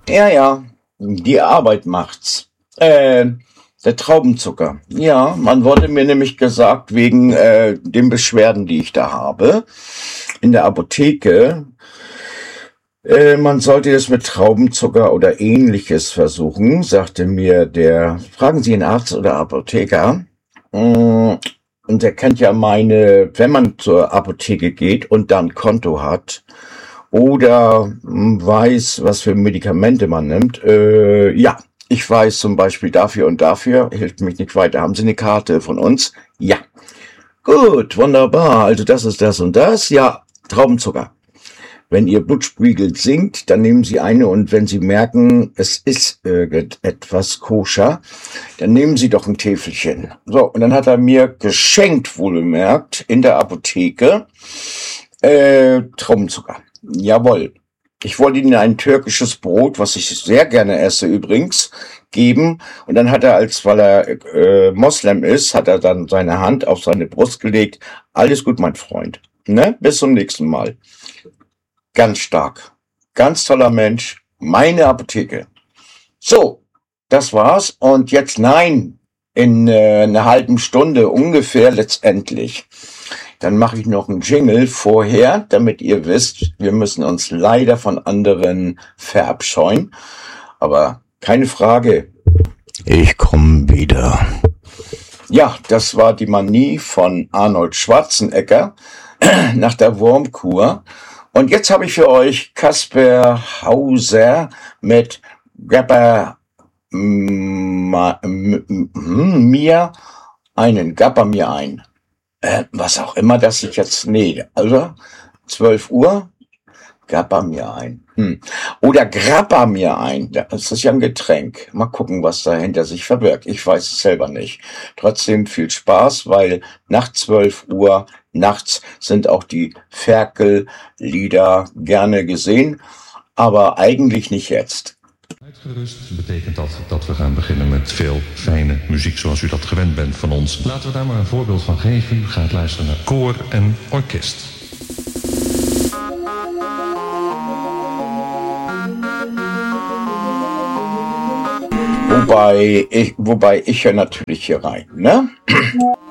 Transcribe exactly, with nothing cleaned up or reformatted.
Ja, ja, die Arbeit macht's. Äh, der Traubenzucker. Ja, man wurde mir nämlich gesagt, wegen äh, den Beschwerden, die ich da habe, in der Apotheke, äh, man sollte es mit Traubenzucker oder ähnliches versuchen, sagte mir der, fragen Sie einen Arzt oder Apotheker. Mm, Und der kennt ja meine, wenn man zur Apotheke geht und dann Konto hat, oder hm, weiß, was für Medikamente man nimmt. Äh, ja, ich weiß zum Beispiel dafür und dafür, hilft mich nicht weiter. Haben Sie eine Karte von uns? Ja. Gut, wunderbar. Also das ist das und das. Ja, Traubenzucker. Wenn Ihr Blutspiegel sinkt, dann nehmen Sie eine und wenn Sie merken, es ist irgendetwas koscher, dann nehmen Sie doch ein Täfelchen. So, und dann hat er mir geschenkt, wohlgemerkt, in der Apotheke, äh, Traubenzucker. Jawohl. Ich wollte Ihnen ein türkisches Brot, was ich sehr gerne esse übrigens, geben. Und dann hat er, als weil er äh, Moslem ist, hat er dann seine Hand auf seine Brust gelegt. Alles gut, mein Freund. Ne? Bis zum nächsten Mal. Ganz stark. Ganz toller Mensch. Meine Apotheke. So, das war's. Und jetzt nein, in äh, einer halben Stunde ungefähr letztendlich. Dann mache ich noch einen Jingle vorher, damit ihr wisst, wir müssen uns leider von anderen verabscheuen. Aber keine Frage. Ich komme wieder. Ja, das war die Manie von Arnold Schwarzenegger nach der Wurmkur. Und jetzt habe ich für euch Kasper Hauser mit Gapper Ma- m- m- mir einen, Gapper mir ein. Äh, was auch immer das ich jetzt, nee, also zwölf Uhr, Gapper mir ein. Hm. Oder Grappa mir ein. Das ist ja ein Getränk. Mal gucken, was dahinter sich verbirgt. Ich weiß es selber nicht. Trotzdem viel Spaß, weil nach zwölf Uhr nachts sind auch die Ferkellieder gerne gesehen, aber eigentlich nicht jetzt. Uitgerust betekent dat dat we gaan beginnen met veel fijne muziek zoals u dat gewend bent van ons. Laten we daar maar een voorbeeld van geven. U gaat luisteren naar koor en orkest. Wobei ich, wobei ich ja natürlich hier rein, ne?